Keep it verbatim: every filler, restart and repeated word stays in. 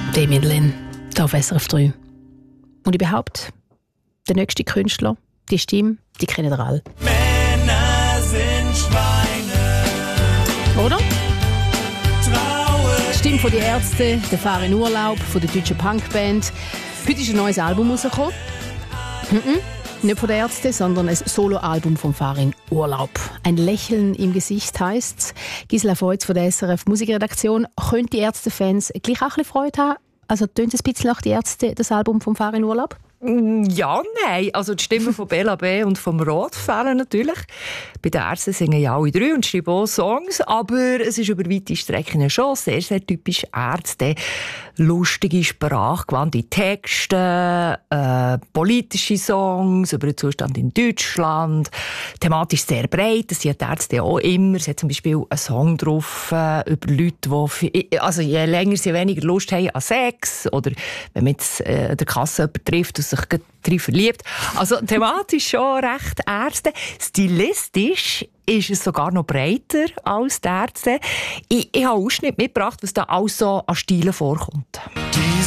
Damien Lynn, hier auf S R F drei. Und ich behaupte, der nächste Künstler, die Stimme, die kennen ihr alle. Männer sind Schweine. Oder? Die Stimme von den Ärzten, der Fahr in Urlaub, von der deutschen Punkband. Heute ist ein neues Album rausgekommen. Mhm. Nicht von den Ärzten, sondern ein Soloalbum von Fahr in Urlaub. Ein Lächeln im Gesicht heisst es. Gisela Feutz von der S R F Musikredaktion. Können die Ärzte-Fans gleich auch ein bisschen Freude haben? Also tönt es ein bisschen nach die Ärzte, das Album von Fahr in Urlaub? Ja, nein. Also die Stimmen von Bella B. und vom Rot fehlen natürlich. Bei den Ärzten singen ja alle drei und schreiben auch Songs, aber es ist über weite Strecken schon sehr, sehr typisch Ärzte. Lustige, sprachgewandte Texte, äh, politische Songs über den Zustand in Deutschland. Thematisch sehr breit, das sind die Ärzte auch immer. Es hat zum Beispiel einen Song drauf äh, über Leute, die, also je länger sie weniger Lust haben an Sex oder wenn man jetzt äh, der Kasse jemanden trifft, sich darin verliebt. Also thematisch schon recht Ärzte. Stilistisch ist es sogar noch breiter als die Ärzte. Ich, ich habe einen Ausschnitt mitgebracht, was da alles so an Stilen vorkommt.